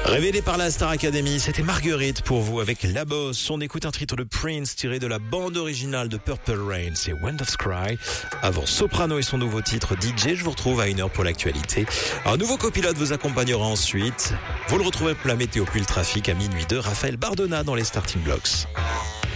Révélée par la Star Academy, c'était Marguerite pour vous avec La Bosse. On écoute un titre de Prince tiré de la bande originale de Purple Rain, c'est Wind of Cry. Avant Soprano et son nouveau titre DJ, je vous retrouve à 1h pour l'actualité. Un nouveau copilote vous accompagnera ensuite. Vous le retrouvez pour la météo puis le trafic à minuit 2, Raphaël Bardona dans les Starting Blocks.